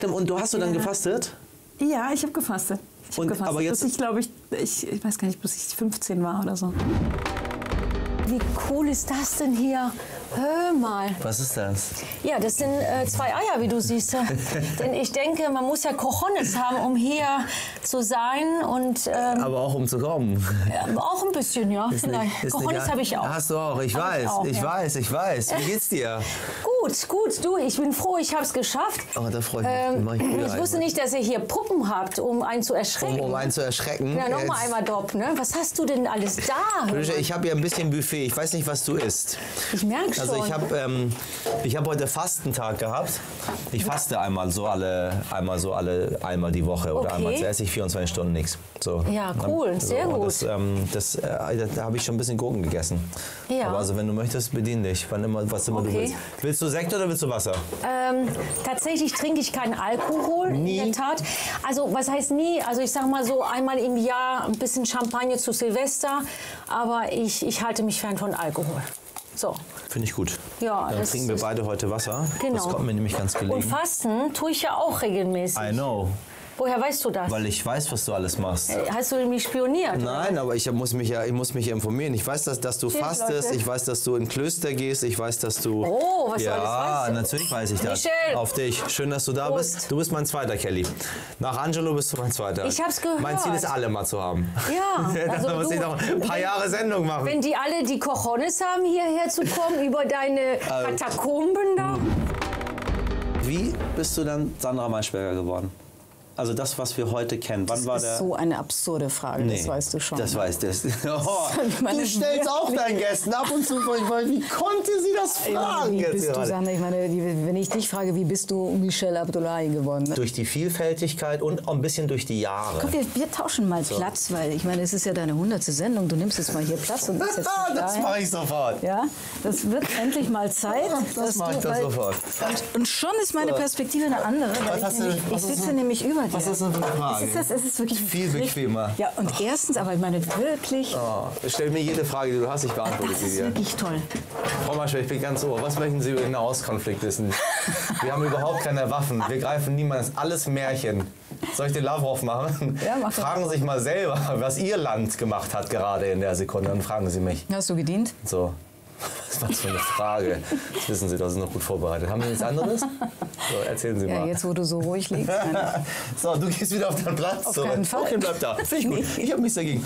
Und du hast dann gefastet? Ja, ich habe gefastet. Aber jetzt, bis ich glaube ich weiß gar nicht, bis ich 15 war oder so. Wie cool ist das denn hier? Hör mal. was ist das? Ja, das sind 2 Eier, wie du siehst. Denn ich denke, man muss ja Cojones haben, um hier zu sein. Und, Aber auch um zu kommen. auch ein bisschen, ja. Cojones habe ich auch. Hast du auch, ich weiß. Wie geht's dir? Gut, du, ich bin froh, ich habe es geschafft. Oh, da freue ich mich. Ich wusste nicht, dass ihr hier Puppen habt, um einen zu erschrecken. Um einen zu erschrecken? Ja, nochmal einmal Dopp, ne? Was hast du denn alles da? Ich habe ja ein bisschen Buffet. Ich weiß nicht, was du isst. Ich merke schon. Also ich hab heute Fastentag gehabt. Ich faste einmal die Woche oder einmal. So esse ich 24 Stunden nichts. So. Ja, cool, sehr gut. Da habe ich schon ein bisschen Gurken gegessen. Ja. Aber also wenn du möchtest, bedien dich, was immer du willst. Willst du Sekt oder willst du Wasser? Tatsächlich trinke ich keinen Alkohol, nie? In der Tat. Also was heißt nie? Also ich sage mal so einmal im Jahr ein bisschen Champagner zu Silvester, aber ich halte mich fern von Alkohol. So. Finde ich gut. Ja, dann trinken wir beide heute Wasser. Genau. Das kommt mir nämlich ganz gelegen. Und Fasten tue ich ja auch regelmäßig. I know. Woher weißt du das? Weil ich weiß, was du alles machst. Hast du mich spioniert? Nein, aber ich muss mich informieren. Ich weiß, dass du fastest. Leute. Ich weiß, dass du in Klöster gehst. Ich weiß, dass du... Oh, was ja, du alles weißt. Ja, natürlich weiß ich das. Michelle. Auf dich. Schön, dass du da bist. Du bist mein zweiter, Kelly. Nach Angelo bist du mein zweiter. Ich hab's gehört. Mein Ziel ist, alle mal zu haben. Ja. Also dann muss ich noch ein paar Jahre Sendung machen. Wenn die alle die Cojones haben, hierher zu kommen, über deine Katakomben da. Wie bist du dann Sandra Maischberger geworden? Also das, was wir heute kennen. Wann war Das ist so eine absurde Frage, das weißt du schon. Das weißt du. Du stellst auch deinen Gästen ab und zu vor. Wie konnte sie das fragen? Wie bist du, Sandra? Ich meine, wenn ich dich frage, wie bist du Michelle Abdullahi geworden? Durch die Vielfältigkeit und auch ein bisschen durch die Jahre. Komm, wir tauschen mal Platz, weil ich meine, es ist ja deine 100. Sendung. Du nimmst jetzt mal hier Platz und jetzt das mache ich sofort. Ja, das wird endlich mal Zeit. Das mache ich doch sofort. Und schon ist meine Perspektive eine andere. Ich sitze nämlich über dir. Was ist das für eine Frage? Es ist wirklich viel bequemer. Ja, und erstens, aber ich meine wirklich... Stell mir jede Frage, die du hast, ich beantworte sie dir. Das ist wirklich toll. Frau Maischberger, ich bin ganz ohr. Was möchten Sie über den Nahostkonflikt wissen? Wir haben überhaupt keine Waffen. Wir greifen niemanden. Das ist alles Märchen. Soll ich den Lavrov machen? Ja, mach Fragen Sie sich mal selber, was Ihr Land gemacht hat gerade in der Sekunde. Dann fragen Sie mich. Hast du gedient? So. Was für eine Frage. Das wissen Sie, das ist noch gut vorbereitet. Haben Sie nichts anderes? So, erzählen Sie mal. Ja, jetzt wo du so ruhig liegst. So, du gehst wieder auf deinen Platz. Auf keinen Fall. Okay, bleib da. Finde ich gut. Ich habe nichts dagegen.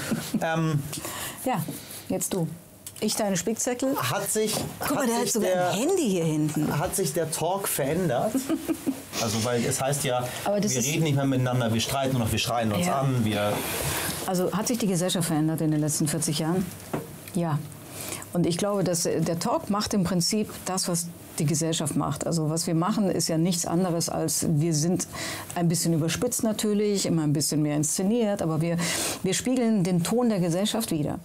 Ja, jetzt du. Ich deine Spickzettel. Guck mal, der hat sogar ein Handy hier hinten. Hat sich der Talk verändert? Also, weil es heißt ja, wir reden nicht mehr miteinander, wir streiten nur noch, wir schreien uns an. Also, hat sich die Gesellschaft verändert in den letzten 40 Jahren? Ja. Und ich glaube, dass der Talk macht im Prinzip das, was die Gesellschaft macht. Also was wir machen, ist ja nichts anderes als, wir sind ein bisschen überspitzt natürlich, immer ein bisschen mehr inszeniert, aber wir spiegeln den Ton der Gesellschaft wider.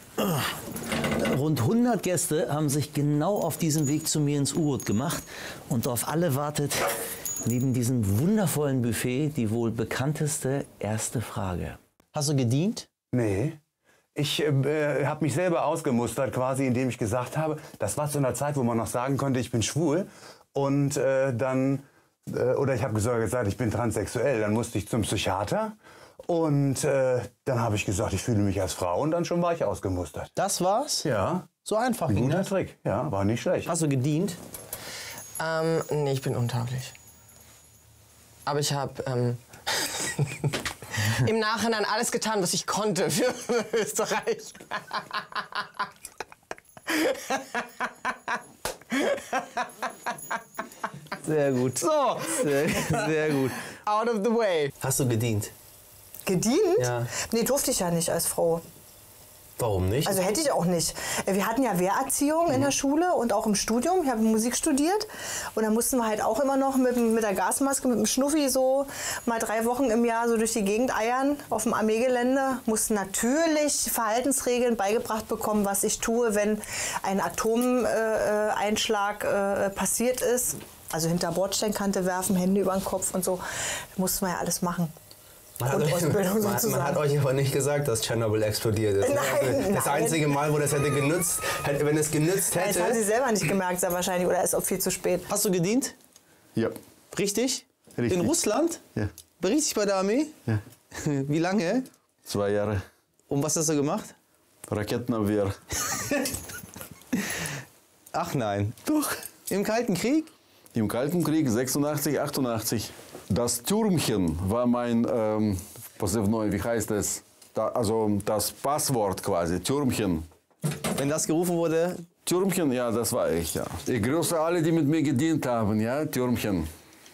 Rund 100 Gäste haben sich genau auf diesen Weg zu mir ins U-Boot gemacht und auf alle wartet neben diesem wundervollen Buffet die wohl bekannteste erste Frage. Hast du gedient? Nee. Ich habe mich selber ausgemustert, quasi, indem ich gesagt habe, das war zu einer Zeit, wo man noch sagen konnte, ich bin schwul. Und oder ich habe gesagt, ich bin transsexuell. Dann musste ich zum Psychiater. Und dann habe ich gesagt, ich fühle mich als Frau. Und dann schon war ich ausgemustert. Das war's? Ja. So einfach Ein ging guter das? Trick. Ja, war nicht schlecht. Hast du gedient? Nee, ich bin untauglich. Aber ich habe im Nachhinein alles getan, was ich konnte für Österreich. Sehr gut. So. Sehr gut. Out of the way. Hast du gedient? Gedient? Ja. Nee, durfte ich ja nicht als Frau. Warum nicht? Also hätte ich auch nicht. Wir hatten ja Wehrerziehung in der Schule und auch im Studium. Ich habe Musik studiert und da mussten wir halt auch immer noch mit der Gasmaske, mit dem Schnuffi so mal 3 Wochen im Jahr so durch die Gegend eiern auf dem Armeegelände. Mussten natürlich Verhaltensregeln beigebracht bekommen, was ich tue, wenn ein Atomeinschlag passiert ist. Also hinter Bordsteinkante werfen, Hände über den Kopf und so. Das mussten wir ja alles machen. Man hat euch aber nicht gesagt, dass Tschernobyl explodiert ist. Nein, das einzige Mal, wo das hätte genützt, wenn es genützt hätte. Das haben sie selber nicht gemerkt, sehr wahrscheinlich, oder ist auch viel zu spät. Hast du gedient? Ja. Richtig? Richtig. In Russland? Ja. Berichtigt bei der Armee? Ja. Wie lange? 2 Jahre. Und was hast du gemacht? Raketenabwehr. Ach nein. Doch. Im Kalten Krieg? Im Kalten Krieg 86, 88. Das Türmchen war mein Позывной, wie heißt es? Also das Passwort quasi, Türmchen. Wenn das gerufen wurde, Türmchen, ja, das war ich, ja. Ich grüße alle, die mit mir gedient haben, ja, Türmchen.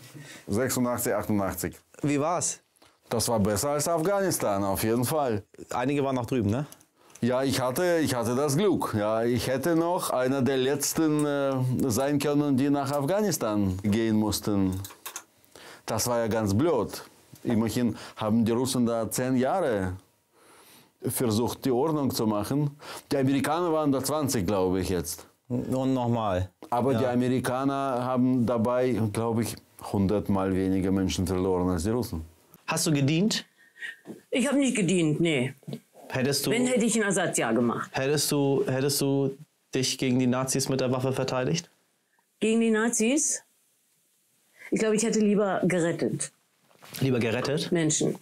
86, 88. wie war's? Das war besser als Afghanistan, auf jeden Fall. Einige waren noch drüben, ne? Ja, ich hatte das Glück. Ja, ich hätte noch einer der letzten sein können, die nach Afghanistan gehen mussten. Das war ja ganz blöd. Immerhin haben die Russen da 10 Jahre versucht, die Ordnung zu machen. Die Amerikaner waren da 20, glaube ich jetzt. Und nochmal. Aber die Amerikaner haben dabei, glaube ich, 100-mal weniger Menschen verloren als die Russen. Hast du gedient? Ich habe nicht gedient, nee. Hättest du, Wenn, hätte ich ein Ersatzjahr gemacht. hättest du dich gegen die Nazis mit der Waffe verteidigt? Gegen die Nazis? Ich glaube, ich hätte lieber gerettet. Lieber gerettet? Menschen.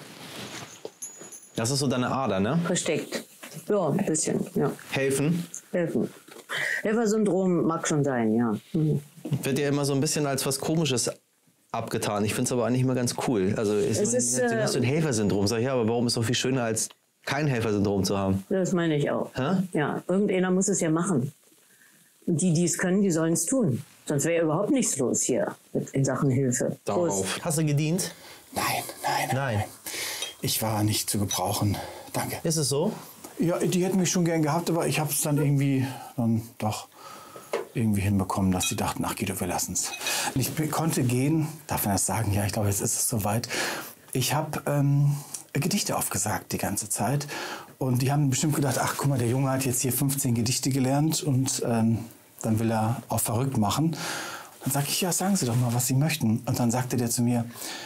Das ist so deine Ader, ne? Versteckt. Ja, ein bisschen, ja. Helfen. Helfen. Helfersyndrom mag schon sein, ja. Mhm. Wird ja immer so ein bisschen als was Komisches abgetan. Ich finde es aber eigentlich immer ganz cool. Also Es ist, du hast ein Helfersyndrom. Sag ich, ja, aber warum ist es so viel schöner, als kein Helfersyndrom zu haben? Das meine ich auch. Hä? Ja, irgendeiner muss es ja machen. Und die es können, die sollen es tun. Sonst wäre überhaupt nichts los hier in Sachen Hilfe. Prost. Hast du gedient? Nein. Ich war nicht zu gebrauchen. Danke. Ist es so? Ja, die hätten mich schon gern gehabt, aber ich habe es dann doch irgendwie hinbekommen, dass sie dachten, ach Guido, wir lassen es. Ich konnte gehen, darf man das sagen? Ja, ich glaube, jetzt ist es soweit. Ich habe Gedichte aufgesagt die ganze Zeit. Und die haben bestimmt gedacht, ach guck mal, der Junge hat jetzt hier 15 Gedichte gelernt und dann will er auch verrückt machen. Dann sage ich, ja, sagen Sie doch mal, was Sie möchten. Und dann sagte der zu mir,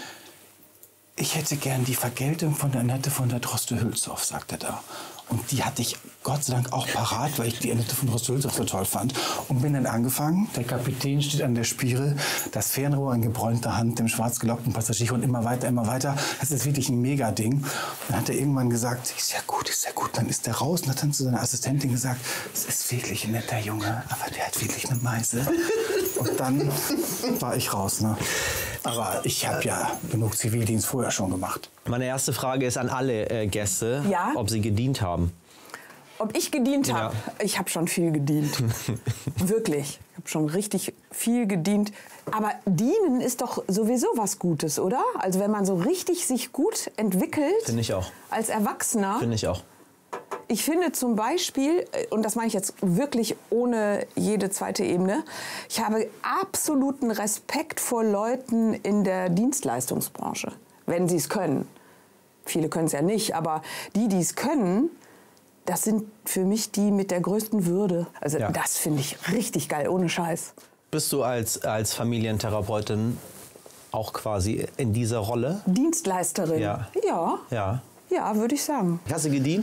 ich hätte gern die Vergeltung von der Annette von der Droste-Hülshoff, sagt er da. Und die hatte ich Gott sei Dank auch parat, weil ich die Annette von Droste-Hülshoff so toll fand. Und bin dann angefangen. Der Kapitän steht an der Spiere, das Fernrohr in gebräunter Hand, dem schwarz gelockten Passagier und immer weiter, immer weiter. Das ist wirklich ein Mega-Ding. Dann hat er irgendwann gesagt, ist ja gut, ist ja gut. Dann ist er raus und hat dann zu seiner Assistentin gesagt, es ist wirklich ein netter Junge, aber der hat wirklich eine Meise. Und dann war ich raus, ne? Aber ich habe ja genug Zivildienst vorher schon gemacht. Meine erste Frage ist an alle Gäste, Ja? ob sie gedient haben. Ob ich gedient habe? Ich habe schon viel gedient. Wirklich. Ich habe schon richtig viel gedient. Aber dienen ist doch sowieso was Gutes, oder? Also wenn man so richtig sich gut entwickelt. Finde ich auch. Als Erwachsener. Finde ich auch. Ich finde zum Beispiel, und das meine ich jetzt wirklich ohne jede zweite Ebene, ich habe absoluten Respekt vor Leuten in der Dienstleistungsbranche, wenn sie es können. Viele können es ja nicht, aber die es können, das sind für mich die mit der größten Würde. Also Ja. das finde ich richtig geil, ohne Scheiß. Bist du als Familientherapeutin auch quasi in dieser Rolle? Dienstleisterin? Ja. Ja, Ja. würde ich sagen. Hast du gedient?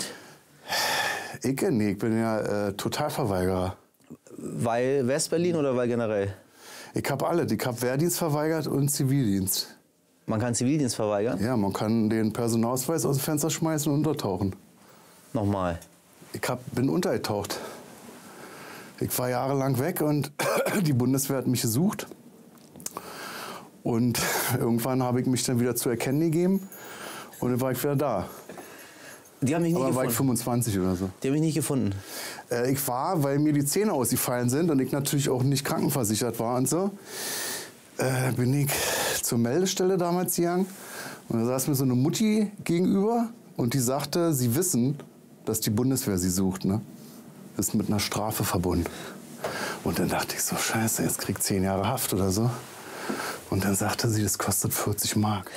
Ich bin ja Totalverweigerer. Weil Westberlin oder weil generell? Ich habe alle. Ich habe Wehrdienst verweigert und Zivildienst. Man kann Zivildienst verweigern? Ja, man kann den Personalausweis aus dem Fenster schmeißen und untertauchen. Nochmal. Ich bin untergetaucht. Ich war jahrelang weg und die Bundeswehr hat mich gesucht. Und irgendwann habe ich mich dann wieder zu erkennen gegeben und dann war ich wieder da. Die haben mich nie Aber war ich gefunden. 25 oder so. Die haben mich nicht gefunden. Ich war, weil mir die Zähne ausgefallen sind und ich natürlich auch nicht krankenversichert war und so, bin ich zur Meldestelle damals gegangen. Und da saß mir so eine Mutti gegenüber und die sagte, sie wissen, dass die Bundeswehr sie sucht, ne? Ist mit einer Strafe verbunden. Und dann dachte ich so, scheiße, jetzt krieg ich 10 Jahre Haft oder so. Und dann sagte sie, das kostet 40 Mark.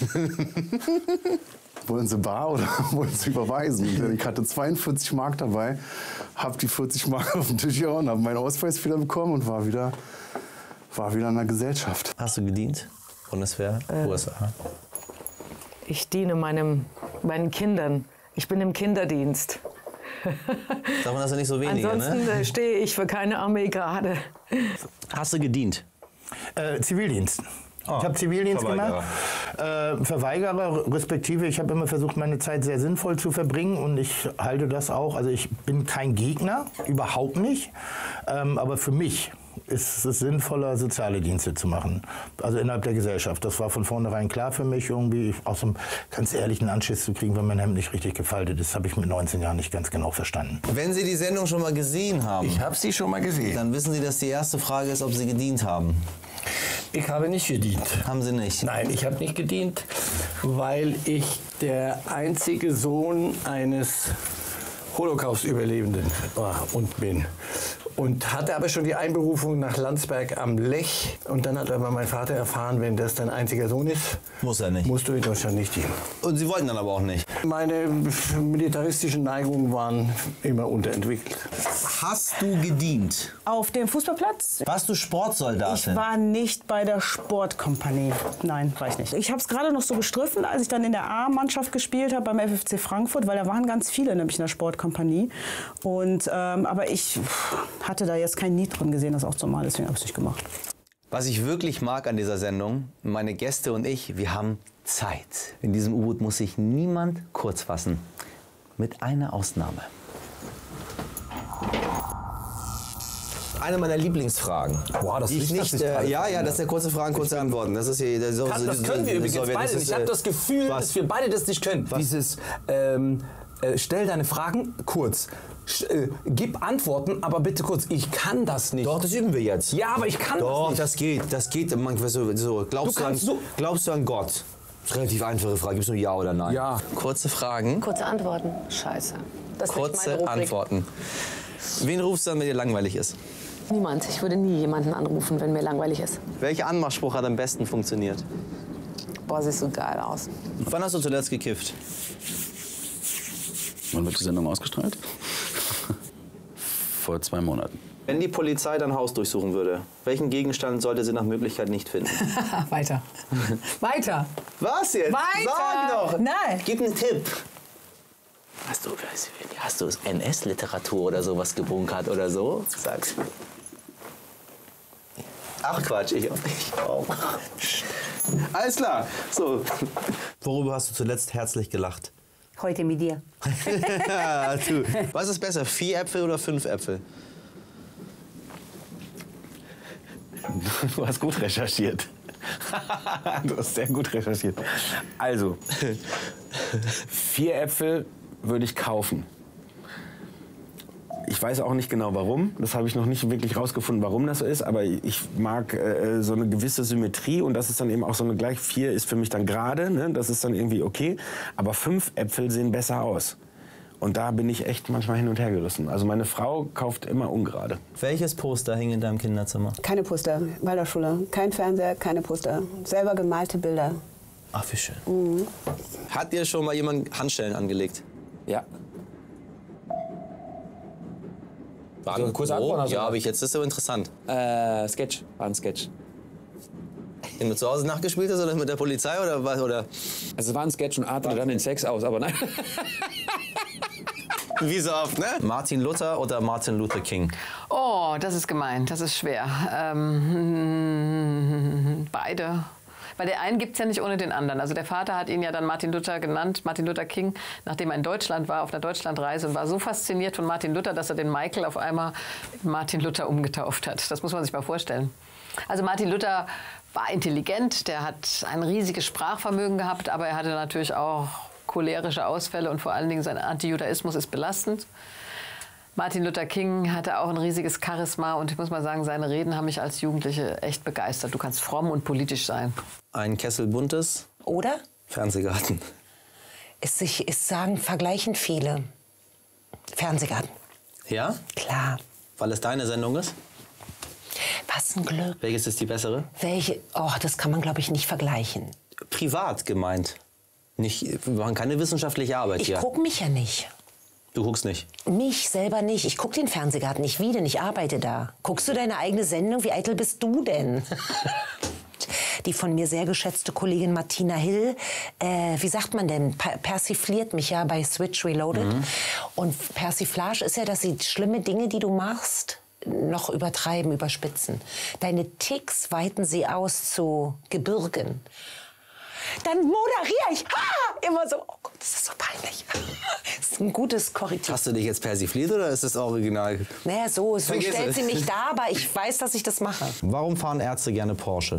Wollen Sie bar oder wollen Sie überweisen? Ich hatte 42 Mark dabei, habe die 40 Mark auf den Tisch gehauen, habe meinen Ausweis wieder bekommen und war wieder in der Gesellschaft. Hast du gedient? Bundeswehr, USA? Ich diene meinen Kindern. Ich bin im Kinderdienst. Sagt man das ja nicht so wenige, Ansonsten ne? stehe ich für keine Armee gerade. Hast du gedient? Zivildienst. Ich habe Zivildienst gemacht. Verweigerer, respektive, ich habe immer versucht, meine Zeit sehr sinnvoll zu verbringen und ich halte das auch. Also ich bin kein Gegner, überhaupt nicht. Aber für mich ist es sinnvoller, soziale Dienste zu machen. Also innerhalb der Gesellschaft. Das war von vornherein klar für mich, irgendwie aus einem ganz ehrlichen Anschiss zu kriegen, wenn mein Hemd nicht richtig gefaltet ist. Das habe ich mit 19 Jahren nicht ganz genau verstanden. Wenn Sie die Sendung schon mal gesehen haben. Ich habe sie schon mal gesehen. Dann wissen Sie, dass die erste Frage ist, ob Sie gedient haben. Ich habe nicht gedient. Haben Sie nicht? Nein, ich habe nicht gedient, weil ich der einzige Sohn eines Holocaust-Überlebenden war und bin. Und hatte aber schon die Einberufung nach Landsberg am Lech. Und dann hat aber mein Vater erfahren, wenn das dein einziger Sohn ist, muss er nicht. Musst du in Deutschland nicht dienen. Und Sie wollten dann aber auch nicht? Meine militaristischen Neigungen waren immer unterentwickelt. Hast du gedient? Auf dem Fußballplatz? Warst du Sportsoldatin? Ich war nicht bei der Sportkompanie. Nein, war ich nicht. Ich habe es gerade noch so gestriffen, als ich dann in der A-Mannschaft gespielt habe beim FFC Frankfurt, weil da waren ganz viele nämlich in der Sportkompanie. Und, aber ich hatte da jetzt kein Need drin gesehen, das auch zu malen, deswegen habe ich es nicht gemacht. Was ich wirklich mag an dieser Sendung, meine Gäste und ich, wir haben Zeit. In diesem U-Boot muss sich niemand kurz fassen. Mit einer Ausnahme. Eine meiner Lieblingsfragen. Boah, das ist nicht. Ja, das ist der kurze Fragen, kurze Antworten. Das ist hier. Das können wir übrigens beide nicht. Ich habe das Gefühl, dass wir beide das nicht können. Was? Dieses stell deine Fragen kurz. Gib Antworten, aber bitte kurz. Ich kann das nicht. Doch, das üben wir jetzt. Ja, aber ich kann Doch, das nicht. Das geht. Manchmal so. Glaubst du an Gott? Das ist eine relativ einfache Frage. Gibst du Ja oder Nein? Ja. Kurze Fragen. Kurze Antworten. Scheiße. Das ist nicht meine Kurze Rubrik. Antworten. Wen rufst du an, wenn dir langweilig ist? Niemand. Ich würde nie jemanden anrufen, wenn mir langweilig ist. Welcher Anmachspruch hat am besten funktioniert? Boah, siehst du geil aus. Wann hast du zuletzt gekifft? Wann wird die Sendung ausgestrahlt? Vor 2 Monaten. Wenn die Polizei dein Haus durchsuchen würde, welchen Gegenstand sollte sie nach Möglichkeit nicht finden? Weiter. Weiter. Was jetzt? Weiter. Sag doch. Nein. Gib einen Tipp. Hast du NS-Literatur oder sowas gebunkert oder so? Sag's. Ach Quatsch, ich auch. Alles klar. So. Worüber hast du zuletzt herzlich gelacht? Heute mit dir. Du. Was ist besser, 4 Äpfel oder 5 Äpfel? Du hast gut recherchiert. Du hast sehr gut recherchiert. Also, 4 Äpfel würde ich kaufen. Ich weiß auch nicht genau warum. Das habe ich noch nicht wirklich rausgefunden, warum das so ist. Aber ich mag so eine gewisse Symmetrie. Und das ist dann eben auch so eine gleich 4 ist für mich dann gerade. Ne? Das ist dann irgendwie okay. Aber 5 Äpfel sehen besser aus. Und da bin ich echt manchmal hin und her gerissen. Also meine Frau kauft immer ungerade. Welches Poster hing in deinem Kinderzimmer? Keine Poster, Waldorfschule. Kein Fernseher, keine Poster. Selber gemalte Bilder. Ach, wie schön. Hat dir schon mal jemand Handschellen angelegt? Ja. War eine kurze Antwort? Also ja, aber jetzt ist so interessant. Sketch. War ein Sketch. Den du zu Hause nachgespielt hast oder mit der Polizei oder was? Oder? Also es war ein Sketch und artete dann den Sex aus, aber nein. Wie so oft, ne? Martin Luther oder Martin Luther King? Oh, das ist gemein, das ist schwer. Beide. Weil der einen gibt es ja nicht ohne den anderen. Also der Vater hat ihn ja dann Martin Luther genannt, Martin Luther King, nachdem er in Deutschland war, auf einer Deutschlandreise und war so fasziniert von Martin Luther, dass er den Michael auf einmal in Martin Luther umgetauft hat. Das muss man sich mal vorstellen. Also Martin Luther war intelligent, der hat ein riesiges Sprachvermögen gehabt, aber er hatte natürlich auch cholerische Ausfälle und vor allen Dingen sein Antijudaismus ist belastend. Martin Luther King hatte auch ein riesiges Charisma und ich muss mal sagen, seine Reden haben mich als Jugendliche echt begeistert. Du kannst fromm und politisch sein. Ein Kessel Buntes. Oder? Fernsehgarten. Vergleichen viele. Fernsehgarten. Ja? Klar. Weil es deine Sendung ist? Was ein Glück. Welches ist die bessere? Welche? Oh, das kann man, glaube ich, nicht vergleichen. Privat gemeint. Nicht, wir machen keine wissenschaftliche Arbeit hier. Ich gucke mich ja nicht. Du guckst nicht? Mich selber nicht. Ich gucke den Fernsehgarten nicht wieder, ich arbeite da. Guckst du deine eigene Sendung? Wie eitel bist du denn? Die von mir sehr geschätzte Kollegin Martina Hill, wie sagt man denn, persifliert mich ja bei Switch Reloaded. Und Persiflage ist ja, dass sie schlimme Dinge, die du machst, noch übertreiben, überspitzen. Deine Ticks weiten sie aus zu Gebirgen. Dann moderiere ich immer so, oh Gott, das ist so peinlich. Das ist ein gutes Korrektiv. Hast du dich jetzt persifliert oder ist das Original? Naja, so Vergiss stellt es. sie mich dar, aber ich weiß, dass ich das mache. Warum fahren Ärzte gerne Porsche?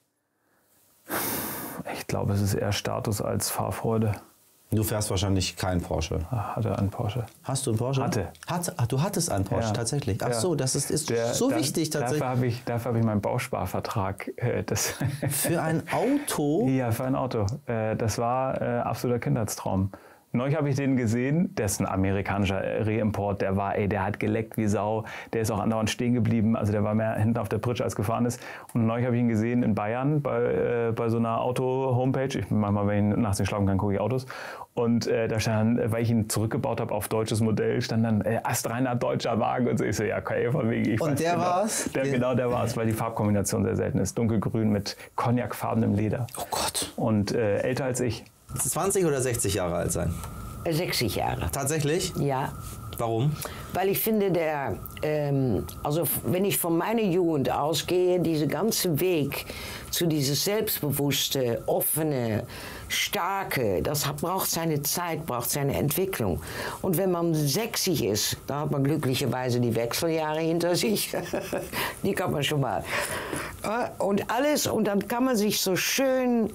Ich glaube, es ist eher Status als Fahrfreude. Du fährst wahrscheinlich keinen Porsche. Hatte einen Porsche. Hast du einen Porsche? Hatte. Ach, du hattest einen Porsche, Ja. tatsächlich. Ach Ja. so, das ist so wichtig tatsächlich. Dafür habe ich meinen Bausparvertrag. Für ein Auto? Ja, für ein Auto. Das war absoluter Kindheitstraum. Neulich habe ich den gesehen, der ist ein amerikanischer Reimport, der hat geleckt wie Sau, der ist auch andauernd stehen geblieben, also der war mehr hinten auf der Pritsche als gefahren ist. Und neulich habe ich ihn gesehen in Bayern bei so einer Auto-Homepage, manchmal, wenn ich nachts nicht schlafen kann, gucke ich Autos. Und da stand dann, weil ich ihn zurückgebaut habe auf deutsches Modell, stand dann astreiner deutscher Wagen und so. Ich so, ja, okay, von wegen. Ich und weiß der genau, war's? Genau, der war's, weil die Farbkombination sehr selten ist. Dunkelgrün mit cognacfarbenem Leder. Oh Gott. Und älter als ich. 20 oder 60 Jahre alt sein? 60 Jahre. Tatsächlich? Ja. Warum? Weil ich finde, also wenn ich von meiner Jugend ausgehe, dieser ganze Weg zu dieses selbstbewusste, offene, starke, das braucht seine Zeit, braucht seine Entwicklung. Und wenn man 60 ist, da hat man glücklicherweise die Wechseljahre hinter sich. Die kann man schon mal. Und alles, und dann kann man sich so schön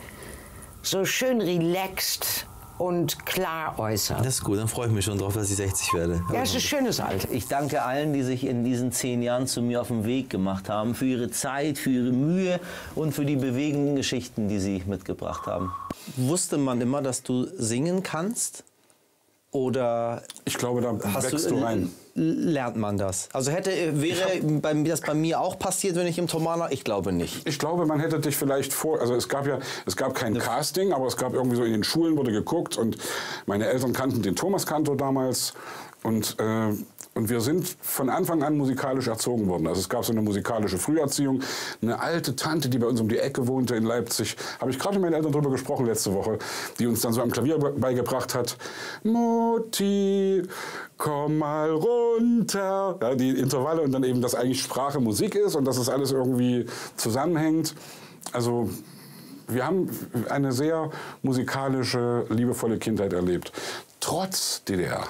relaxed und klar äußern. Das ist gut, dann freue ich mich schon drauf, dass ich 60 werde. Ja, es ist ein schönes Alter. Ich danke allen, die sich in diesen 10 Jahren zu mir auf den Weg gemacht haben, für ihre Zeit, für ihre Mühe und für die bewegenden Geschichten, die sie mitgebracht haben. Wusste man immer, dass du singen kannst? Oder ich glaube, da wächst du rein. Lernt man das? Also wäre das bei mir auch passiert, wenn ich im Thomaner? Ich glaube nicht. Ich glaube, man hätte dich vielleicht also es gab kein Casting, aber es gab irgendwie so in den Schulen wurde geguckt und meine Eltern kannten den Thomas Kantor damals und wir sind von Anfang an musikalisch erzogen worden. Also es gab so eine musikalische Früherziehung. Eine alte Tante, die bei uns um die Ecke wohnte in Leipzig, habe ich gerade mit meinen Eltern drüber gesprochen letzte Woche, die uns dann so am Klavier beigebracht hat, Mutti, komm mal runter. Ja, die Intervalle und dann eben, dass eigentlich Sprache Musik ist und dass es alles irgendwie zusammenhängt. Also wir haben eine sehr musikalische, liebevolle Kindheit erlebt. Trotz DDR.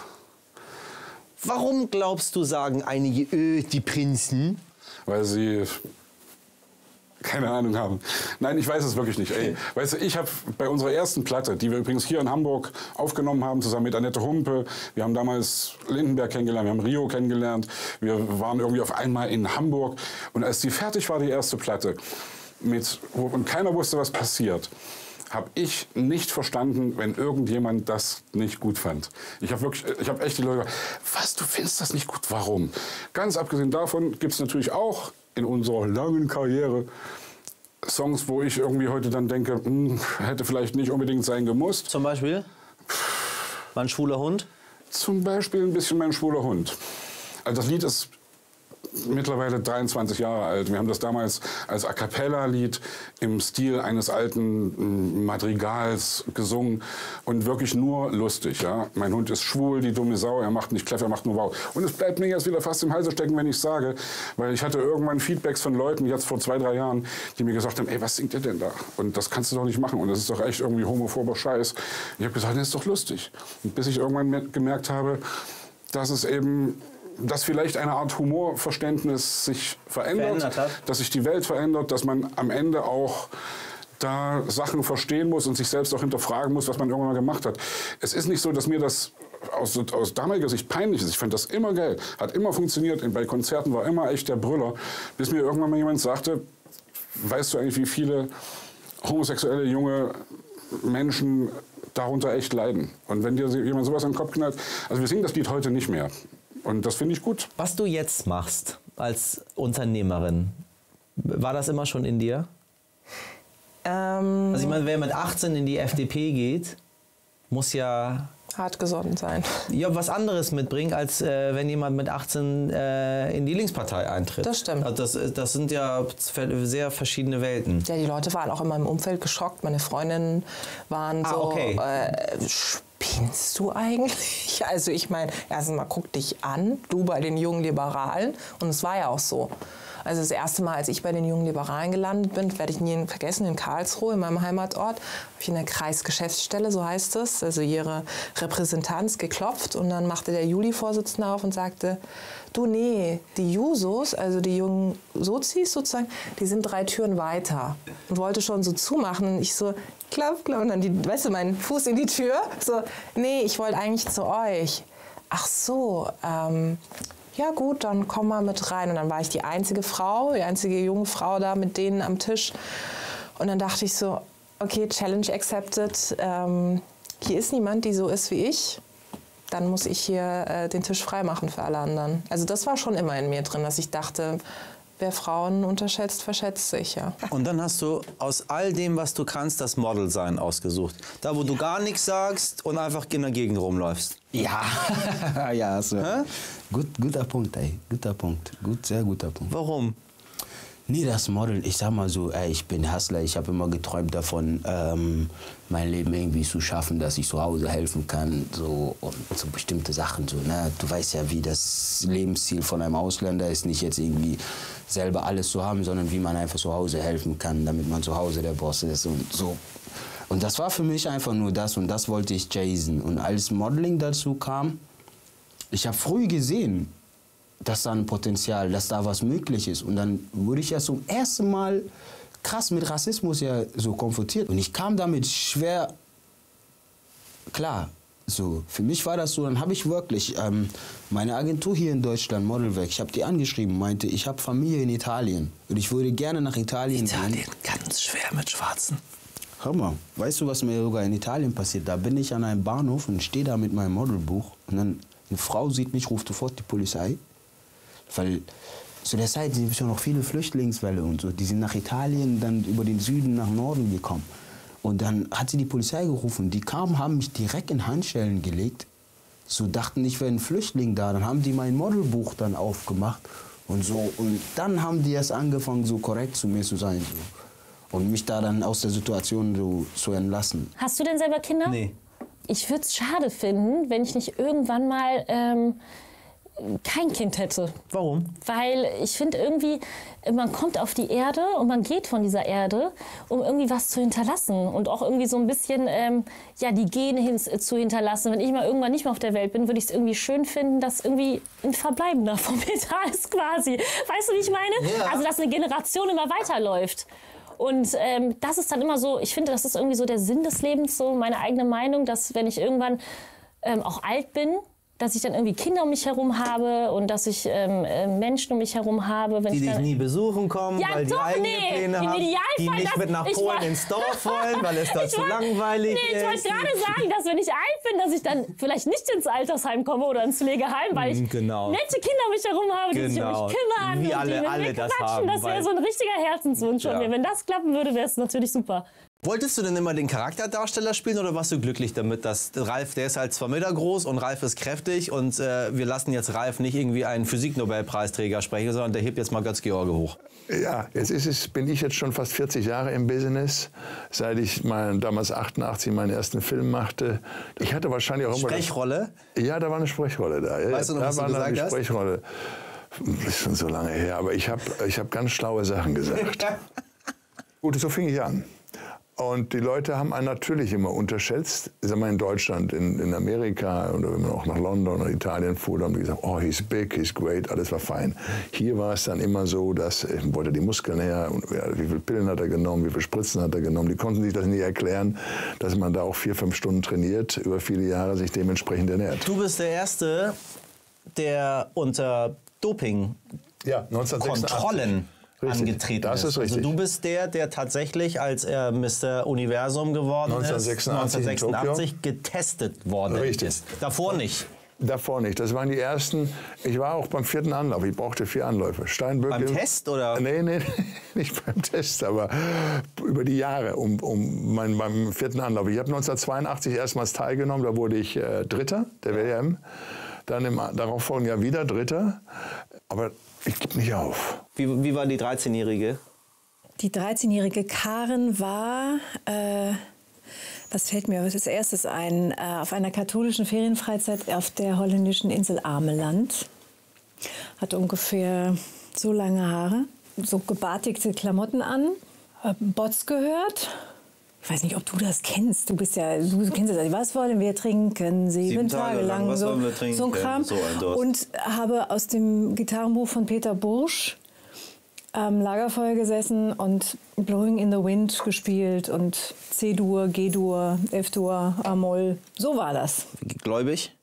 Warum glaubst du, sagen einige, die Prinzen? Weil sie keine Ahnung haben. Nein, ich weiß es wirklich nicht. Ey, weißt du, ich habe bei unserer ersten Platte, die wir übrigens hier in Hamburg aufgenommen haben, zusammen mit Annette Humpe, wir haben damals Lindenberg kennengelernt, wir haben Rio kennengelernt, wir waren irgendwie auf einmal in Hamburg. Und als die fertig war, die erste Platte, und keiner wusste, was passiert, habe ich nicht verstanden, wenn irgendjemand das nicht gut fand. Ich habe echt die Leute gesagt, was, du findest das nicht gut? Warum? Ganz abgesehen davon gibt es natürlich auch in unserer langen Karriere Songs, wo ich irgendwie heute dann denke, hätte vielleicht nicht unbedingt sein gemusst. Zum Beispiel? Mein schwuler Hund? Zum Beispiel ein bisschen Mein schwuler Hund. Also das Lied ist mittlerweile 23 Jahre alt. Wir haben das damals als A Cappella-Lied im Stil eines alten Madrigals gesungen und wirklich nur lustig. Ja? Mein Hund ist schwul, die dumme Sau, er macht nicht Kläff, er macht nur Wow. Und es bleibt mir jetzt wieder fast im Halse stecken, wenn ich sage, weil ich hatte irgendwann Feedbacks von Leuten, jetzt vor 2, 3 Jahren, die mir gesagt haben, ey, was singt ihr denn da? Und das kannst du doch nicht machen und das ist doch echt irgendwie homophober Scheiß. Ich habe gesagt, das ist doch lustig. Und bis ich irgendwann gemerkt habe, dass es eben dass vielleicht eine Art Humorverständnis sich verändert hat, dass sich die Welt verändert, dass man am Ende auch da Sachen verstehen muss und sich selbst auch hinterfragen muss, was man irgendwann mal gemacht hat. Es ist nicht so, dass mir das aus damaliger Sicht peinlich ist. Ich fand das immer geil, hat immer funktioniert. Bei Konzerten war immer echt der Brüller, bis mir irgendwann mal jemand sagte, weißt du eigentlich, wie viele homosexuelle junge Menschen darunter echt leiden? Und wenn dir jemand sowas an den Kopf knallt, also wir singen das Lied heute nicht mehr. Und das finde ich gut. Was du jetzt machst als Unternehmerin, war das immer schon in dir? Also ich meine, wer mit 18 in die FDP geht, muss ja hartgesotten sein. Ja, was anderes mitbringen, als wenn jemand mit 18 in die Linkspartei eintritt. Das stimmt. Also das sind ja sehr verschiedene Welten. Ja, die Leute waren auch in meinem Umfeld geschockt. Meine Freundinnen waren so spinnst du eigentlich? Also ich meine, erstmal guck dich an, du bei den jungen Liberalen. Und es war ja auch so. Also das erste Mal, als ich bei den jungen Liberalen gelandet bin, werde ich nie vergessen, in Karlsruhe, in meinem Heimatort, habe ich in der Kreisgeschäftsstelle, so heißt es, also ihre Repräsentanz geklopft. Und dann machte der Juli-Vorsitzende auf und sagte, du, nee, die Jusos, also die jungen Sozis sozusagen, die sind 3 Türen weiter. Und wollte schon so zumachen. Und ich so, klapp, klapp. Und dann, weißt du, meinen Fuß in die Tür. So, nee, ich wollte eigentlich zu euch. Ach so, ja gut, dann komm mal mit rein. Und dann war ich die einzige Frau, die einzige junge Frau da mit denen am Tisch. Und dann dachte ich so, okay, Challenge accepted. Hier ist niemand, die so ist wie ich. Dann muss ich hier den Tisch freimachen für alle anderen. Also das war schon immer in mir drin, dass ich dachte, wer Frauen unterschätzt, verschätzt sich, ja. Und dann hast du aus all dem, was du kannst, das Model-Sein ausgesucht. Da, wo du gar nichts sagst und einfach in der Gegend rumläufst. Ja, ja, so. Guter Punkt, ey. Guter Punkt. Sehr guter Punkt. Warum? Nee, das Model, ich sag mal so, ey, ich bin Hustler, ich habe immer geträumt davon, mein Leben irgendwie zu schaffen, dass ich zu Hause helfen kann, so, und so bestimmte Sachen, so, ne? Du weißt ja, wie das Lebensziel von einem Ausländer ist, nicht jetzt irgendwie selber alles zu haben, sondern wie man einfach zu Hause helfen kann, damit man zu Hause der Boss ist und so. Und das war für mich einfach nur das und das wollte ich chasen. Und als Modeling dazu kam, ich habe früh gesehen, dass da ein Potenzial, dass da was möglich ist. Und dann wurde ich ja zum ersten Mal krass mit Rassismus ja so konfrontiert. Und ich kam damit schwer klar. So, für mich war das so, dann habe ich wirklich meine Agentur hier in Deutschland, Modelwerk, ich habe die angeschrieben, meinte, ich habe Familie in Italien und ich würde gerne nach Italien gehen. Ganz schwer mit Schwarzen. Hör mal, weißt du, was mir sogar in Italien passiert? Da bin ich an einem Bahnhof und stehe da mit meinem Modelbuch und dann eine Frau sieht mich, ruft sofort die Polizei. Weil zu der Zeit sind schon noch viele Flüchtlingswelle und so. Die sind nach Italien, dann über den Süden nach Norden gekommen. Und dann hat sie die Polizei gerufen. Die kamen, haben mich direkt in Handschellen gelegt. So dachten, ich wäre ein Flüchtling da. Dann haben die mein Modelbuch dann aufgemacht und so. Und dann haben die erst angefangen, so korrekt zu mir zu sein. So. Und mich da dann aus der Situation so zu entlassen. Hast du denn selber Kinder? Nee. Ich würde es schade finden, wenn ich nicht irgendwann mal kein Kind hätte. Warum? Weil ich finde irgendwie, man kommt auf die Erde und man geht von dieser Erde, um irgendwie was zu hinterlassen und auch irgendwie so ein bisschen ja, die Gene zu hinterlassen. Wenn ich mal irgendwann nicht mehr auf der Welt bin, würde ich es irgendwie schön finden, dass irgendwie ein Verbleibender von mir da ist quasi. Weißt du, wie ich meine? Ja. Also, dass eine Generation immer weiterläuft. Und das ist dann immer so, ich finde, das ist irgendwie so der Sinn des Lebens, so meine eigene Meinung, dass wenn ich irgendwann auch alt bin, dass ich dann irgendwie Kinder um mich herum habe und dass ich Menschen um mich herum habe. Wenn die ich dich nie besuchen kommen, ja, weil die eigene Pläne haben, die nicht mit nach Polen ins Dorf wollen, weil es dort zu langweilig ist. Ich wollte gerade sagen, dass wenn ich alt bin, dass ich dann vielleicht nicht ins Altersheim komme oder ins Pflegeheim, weil ich nette Kinder um mich herum habe, die sich um mich kümmern. Wie und alle, die mit alle mir das quatschen. haben. Das wäre so ein richtiger Herzenswunsch von mir. Wenn das klappen würde, wäre es natürlich super. Wolltest du denn immer den Charakterdarsteller spielen oder warst du glücklich damit, dass Ralf, der ist halt 2 Meter groß und Ralf ist kräftig und wir lassen jetzt Ralf nicht irgendwie einen Physik-Nobelpreisträger sprechen, sondern der hebt jetzt mal Götz-George hoch? Ja, bin ich jetzt schon fast 40 Jahre im Business, seit ich damals 88 meinen ersten Film machte. Ich hatte wahrscheinlich auch immer... Sprechrolle? Ja, da war eine Sprechrolle da. Weißt du noch, was du gesagt hast? Sprechrolle. Das ist schon so lange her, aber ich hab ganz schlaue Sachen gesagt. Gut, so fing ich an. Und die Leute haben einen natürlich immer unterschätzt. Ich sag mal in Deutschland, in Amerika oder wenn man auch nach London oder Italien fuhr, dann haben die gesagt, oh, he's big, he's great, alles war fein. Hier war es dann immer so, dass wollte die Muskeln her, und, ja, wie viele Pillen hat er genommen, wie viele Spritzen hat er genommen. Die konnten sich das nie erklären, dass man da auch 4-5 Stunden trainiert, über viele Jahre sich dementsprechend ernährt. Du bist der Erste, der unter Doping-Kontrollen angetreten ist. Das ist richtig. Also du bist der tatsächlich, als er Mr. Universum geworden ist, 1986 getestet worden ist. Davor nicht. Davor nicht. Das waren die ersten. Ich war auch beim 4. Anlauf. Ich brauchte 4 Anläufe. Steinböcke. Beim Test oder? Nee, nicht beim Test, aber über die Jahre beim 4. Anlauf. Ich habe 1982 erstmals teilgenommen. Da wurde ich Dritter der WM. Dann im darauffolgenden Jahr wieder Dritter. Aber ich gebe nicht auf. Wie war die 13-Jährige? Die 13-jährige Karen war Was fällt mir als erstes ein? Auf einer katholischen Ferienfreizeit auf der holländischen Insel Ameland. Hatte ungefähr so lange Haare, so gebartigte Klamotten an, Bots gehört. Ich weiß nicht, ob du das kennst. Du kennst das. Was wollen wir trinken? 7 Tage lang. Was wollen wir trinken? So ein Kram. So ein Durst. Und habe aus dem Gitarrenbuch von Peter Bursch am Lagerfeuer gesessen und Blowing in the Wind gespielt und C-Dur, G-Dur, F-Dur, A-Moll. So war das. Gläubig?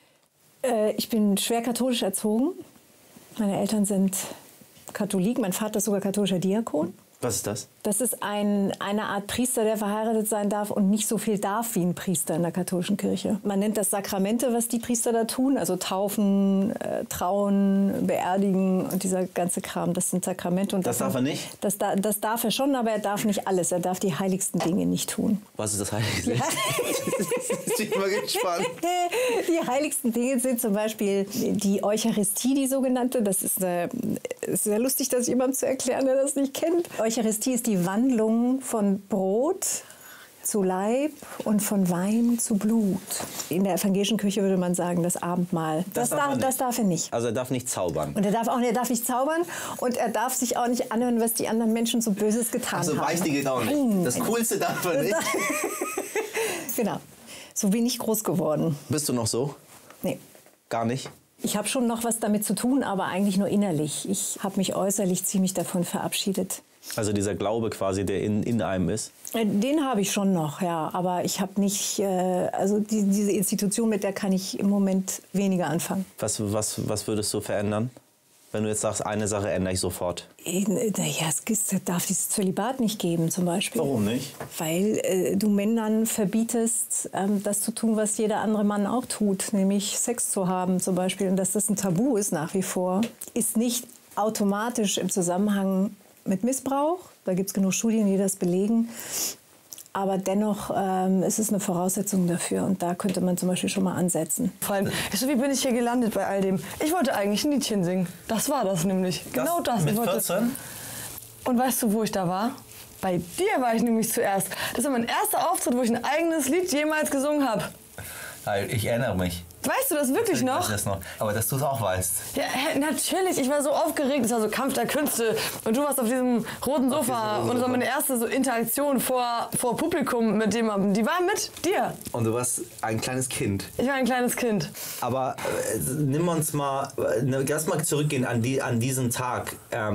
Ich bin schwer katholisch erzogen. Meine Eltern sind Katholik. Mein Vater ist sogar katholischer Diakon. Was ist das? Das ist eine Art Priester, der verheiratet sein darf und nicht so viel darf wie ein Priester in der katholischen Kirche. Man nennt das Sakramente, was die Priester da tun, also Taufen, Trauen, Beerdigen und dieser ganze Kram, das sind Sakramente. Und das darf er nicht? Das darf er schon, aber er darf nicht alles. Er darf die heiligsten Dinge nicht tun. Was ist das Heiligste? Ja. Ich bin mal gespannt. Die heiligsten Dinge sind zum Beispiel die Eucharistie, die sogenannte. Das ist sehr lustig, das jemandem zu erklären, der das nicht kennt. Eucharistie ist die Wandlung von Brot zu Leib und von Wein zu Blut. In der evangelischen Kirche würde man sagen, das Abendmahl. Das darf er nicht. Also er darf nicht zaubern. Und er darf nicht zaubern und er darf sich auch nicht anhören, was die anderen Menschen so Böses getan haben. Also Beichte geht auch nicht. Das Coolste darf er nicht. Genau. So bin ich groß geworden. Bist du noch so? Nee. Gar nicht? Ich habe schon noch was damit zu tun, aber eigentlich nur innerlich. Ich habe mich äußerlich ziemlich davon verabschiedet. Also dieser Glaube quasi, der in einem ist? Den habe ich schon noch, ja. Aber ich habe nicht, also diese Institution, mit der kann ich im Moment weniger anfangen. Was würdest du verändern? Wenn du jetzt sagst, eine Sache ändere ich sofort. Naja, es darf dieses Zölibat nicht geben zum Beispiel. Warum nicht? Weil du Männern verbietest, das zu tun, was jeder andere Mann auch tut. Nämlich Sex zu haben zum Beispiel. Und dass das ein Tabu ist nach wie vor, ist nicht automatisch im Zusammenhang mit Missbrauch. Da gibt es genug Studien, die das belegen. Aber dennoch ist es eine Voraussetzung dafür. Und da könnte man zum Beispiel schon mal ansetzen. Vor allem, wie bin ich hier gelandet bei all dem? Ich wollte eigentlich ein Liedchen singen. Das war das nämlich. Genau das. Mit 14? Und weißt du, wo ich da war? Bei dir war ich nämlich zuerst. Das war mein erster Auftritt, wo ich ein eigenes Lied jemals gesungen habe. Ich erinnere mich. Weißt du das wirklich noch? Ich weiß das noch. Aber dass du es auch weißt. Ja, natürlich. Ich war so aufgeregt. Es war so Kampf der Künste. Und du warst auf diesem roten Sofa. Und es war meine erste so Interaktion vor Publikum mit jemandem. Die war mit dir. Und du warst ein kleines Kind. Ich war ein kleines Kind. Aber nimm uns mal, lass mal zurückgehen an diesen Tag.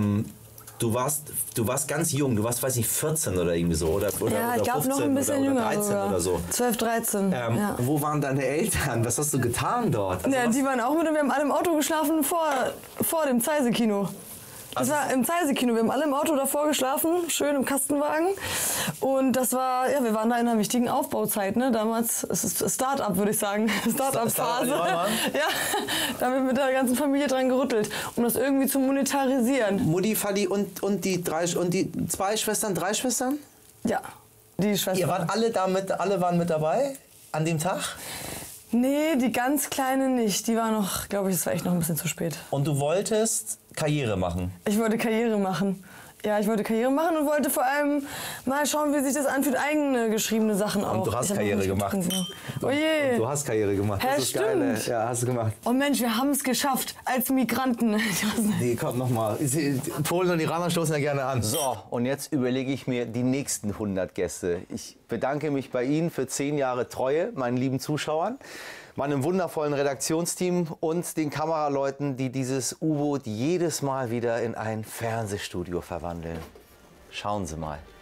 Du warst ganz jung, du warst, weiß ich, 14 oder irgendwie so, oder ja, ich glaube noch ein bisschen oder jünger 13 sogar. oder so. 12, 13. Ja. Wo waren deine Eltern? Was hast du getan dort? Also ja, die waren auch mit und wir haben alle im Auto geschlafen vor dem Zeise-Kino. Das war im Zeise-Kino. Wir haben alle im Auto davor geschlafen, schön im Kastenwagen. Und das war, ja, wir waren da in einer wichtigen Aufbauzeit, ne? Damals, es ist Start-up, würde ich sagen. Start-up-Phase. Ja, da haben wir mit der ganzen Familie dran gerüttelt, um das irgendwie zu monetarisieren. Mutti, Vati und die 2 Schwestern, 3 Schwestern? Ja, die Schwestern. Ihr wart alle waren mit dabei an dem Tag? Nee, die ganz Kleine nicht. Die war noch, glaube ich, es war echt noch ein bisschen zu spät. Und du wolltest Karriere machen? Ich wollte Karriere machen. Ja, ich wollte Karriere machen und wollte vor allem mal schauen, wie sich das anfühlt, eigene geschriebene Sachen auch. Und du hast Karriere gemacht. Oh je. Und du hast Karriere gemacht. Das ist stimmt. geil. Ja, hast du gemacht. Oh Mensch, wir haben es geschafft als Migranten. Nee, kommt nochmal. Polen und Iraner stoßen ja gerne an. So, und jetzt überlege ich mir die nächsten 100 Gäste. Ich bedanke mich bei Ihnen für 10 Jahre Treue, meinen lieben Zuschauern, meinem wundervollen Redaktionsteam und den Kameraleuten, die dieses U-Boot jedes Mal wieder in ein Fernsehstudio verwandeln. Schauen Sie mal.